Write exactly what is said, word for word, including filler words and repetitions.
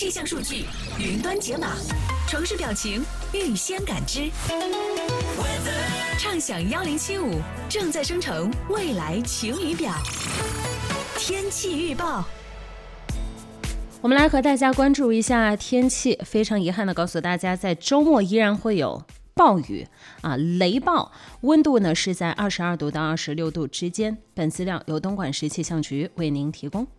气象数据云端解码，城市表情预先感知。畅享幺零七五正在生成未来晴雨表。天气预报， 我们来和大家关注一下天气。非常遗憾的告诉大家，在周末依然会有暴雨啊，雷暴，温度呢是在二十二度到二十六度之间。本资料由东莞市气象局为您提供。